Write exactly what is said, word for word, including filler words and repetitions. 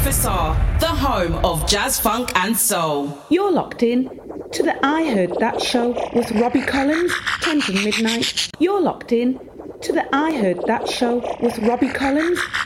F R, the home of jazz, funk and soul. You're locked in to the I Heard That Show with Robbie Collins, ten to midnight. You're locked in to the I Heard That Show with Robbie Collins,